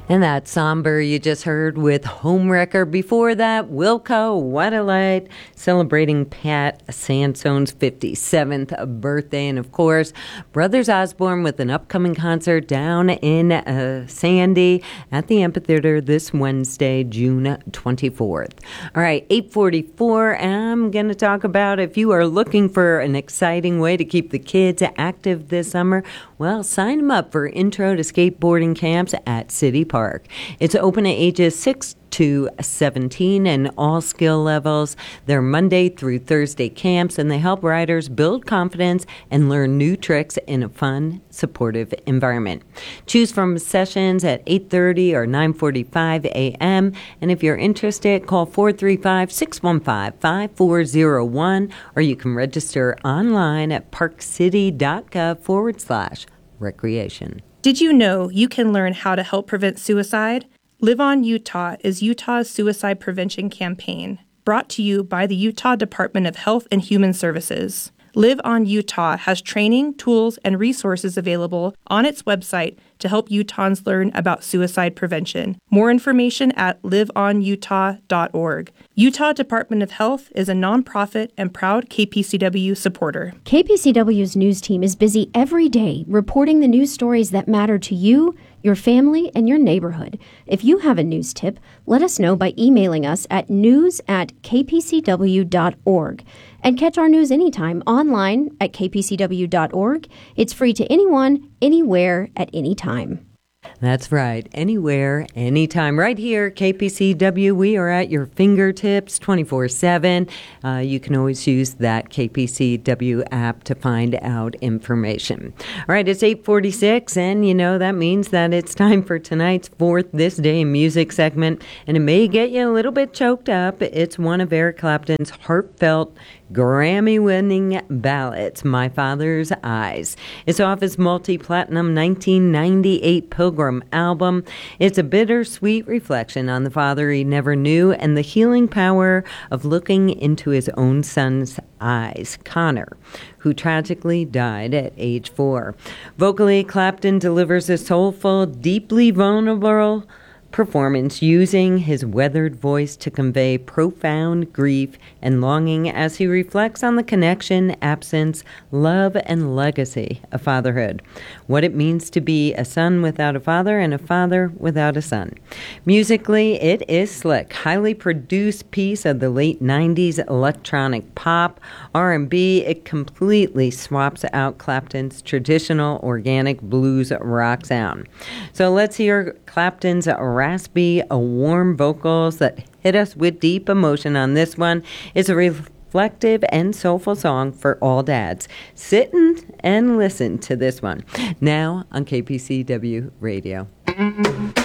And that somber you just heard with Homewrecker. Before that, Wilco, What a Light, celebrating Pat Sansone's 57th birthday. And, of course, Brothers Osborne with an upcoming concert down in Sandy at the Amphitheater this Wednesday, June 24th. All right, 8:44, I'm going to talk about if you are looking for an exciting way to keep the kids active this summer, well, sign them up for Intro to Skateboarding camps at City Park. It's open at ages 6 to 17 and all skill levels. They're Monday through Thursday camps, and they help riders build confidence and learn new tricks in a fun, supportive environment. Choose from sessions at 8:30 or 9:45 a.m. And if you're interested, call 435-615-5401, or you can register online at parkcity.gov/recreation. Did you know you can learn how to help prevent suicide? Live On Utah is Utah's suicide prevention campaign, brought to you by the Utah Department of Health and Human Services. Live On Utah has training, tools, and resources available on its website to help Utahns learn about suicide prevention. More information at liveonutah.org. Utah Department of Health is a nonprofit and proud KPCW supporter. KPCW's news team is busy every day reporting the news stories that matter to you, your family, and your neighborhood. If you have a news tip, let us know by emailing us at news@kpcw.org. And catch our news anytime online at kpcw.org. It's free to anyone, anywhere, at any time. That's right. Anywhere, anytime. Right here, KPCW, we are at your fingertips 24/7. You can always use that KPCW app to find out information. All right, it's 8:46, and that means that it's time for tonight's fourth This Day in Music segment, and it may get you a little bit choked up. It's one of Eric Clapton's heartfelt Grammy-winning ballads, My Father's Eyes. It's off his multi-platinum 1998 Pilgrim album. It's a bittersweet reflection on the father he never knew and the healing power of looking into his own son's eyes, Connor, who tragically died at age 4. Vocally, Clapton delivers a soulful, deeply vulnerable performance using his weathered voice to convey profound grief and longing as he reflects on the connection, absence, love, and legacy of fatherhood. What it means to be a son without a father and a father without a son. Musically, it is slick, highly produced piece of the late 90s electronic pop, R&B. It completely swaps out Clapton's traditional organic blues rock sound. So let's hear Clapton's raspy, warm vocals that hit us with deep emotion on this one. It's a reflective and soulful song for all dads. Sit and listen to this one now on KPCW Radio.